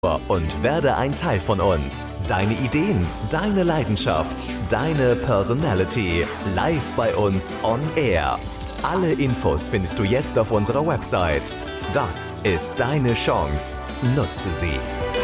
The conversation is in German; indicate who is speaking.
Speaker 1: und werde ein Teil von uns. Deine Ideen, deine Leidenschaft, deine Personality. Live bei uns on Air. Alle Infos findest du jetzt auf unserer Website. Das ist deine Chance. Nutze sie.